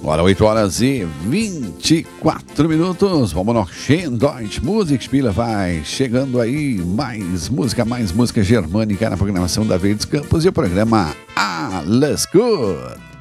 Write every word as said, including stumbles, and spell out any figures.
Agora oito horas e vinte e quatro minutos. Vamos no Schön Deutsch Musikspiele. Vai chegando aí mais música, mais música germânica na programação da Verdes Campos e o programa Alles Gut.